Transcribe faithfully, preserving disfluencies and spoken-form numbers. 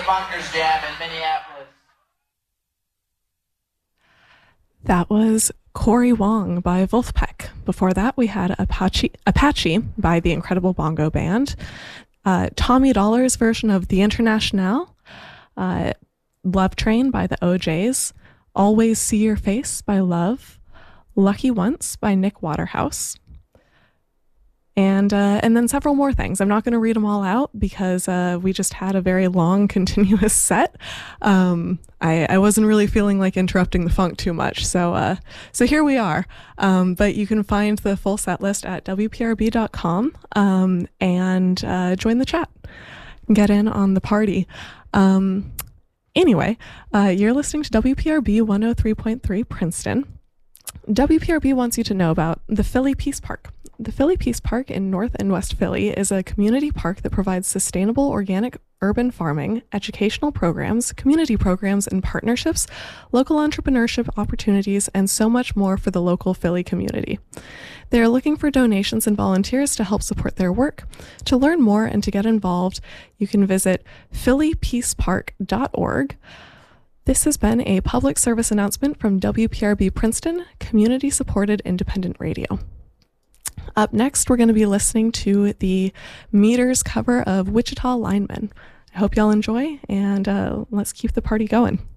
Bunkers Jam in Minneapolis. That was Cory Wong by Wolfpack. Before that, we had Apache, Apache by the Incredible Bongo Band, uh, Tommy Dollar's version of The Internationale, uh, Love Train by the O Js, Always See Your Face by Love, Lucky Once by Nick Waterhouse, and uh, and then several more things. I'm not going to read them all out because uh, we just had a very long, continuous set. Um, I, I wasn't really feeling like interrupting the funk too much, so uh, so here we are. Um, but you can find the full set list at W P R B dot com um, and uh, join the chat, get in on the party. Um, anyway, uh, you're listening to W P R B one oh three point three Princeton. W P R B wants you to know about the Philly Peace Park. The Philly Peace Park in North and West Philly is a community park that provides sustainable organic urban farming, educational programs, community programs and partnerships, local entrepreneurship opportunities, and so much more for the local Philly community. They are looking for donations and volunteers to help support their work. To learn more and to get involved, you can visit philly peace park dot org. This has been a public service announcement from W P R B Princeton, community-supported independent radio. Up next, we're going to be listening to the Meters cover of Wichita Lineman. I hope y'all enjoy, and uh, let's keep the party going.